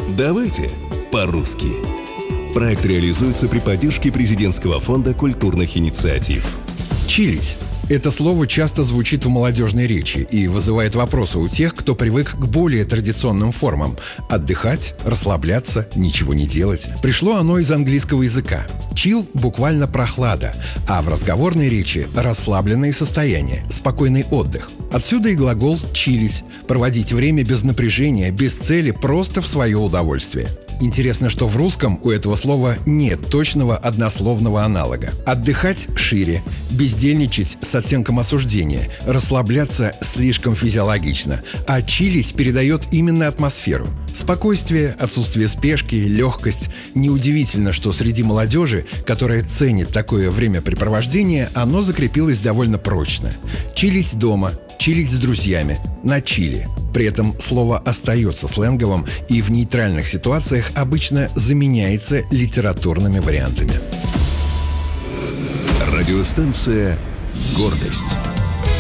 Давайте по-русски. Проект реализуется при поддержке Президентского фонда культурных инициатив. Чилить. Это слово часто звучит в молодежной речи и вызывает вопросы у тех, кто привык к более традиционным формам – отдыхать, расслабляться, ничего не делать. Пришло оно из английского языка. Chill буквально прохлада, а в разговорной речи – расслабленное состояние, спокойный отдых. Отсюда и глагол «чилить» – проводить время без напряжения, без цели, просто в свое удовольствие. Интересно, что в русском у этого слова нет точного однословного аналога. Отдыхать шире, бездельничать с оттенком осуждения, расслабляться слишком физиологично, а чилить передает именно атмосферу. Спокойствие, отсутствие спешки, легкость. Неудивительно, что среди молодежи, которая ценит такое времяпрепровождение, оно закрепилось довольно прочно. Чилить дома, чилить с друзьями, на чиле. При этом слово остается сленговым и в нейтральных ситуациях обычно заменяется литературными вариантами. Радиостанция «Гордость».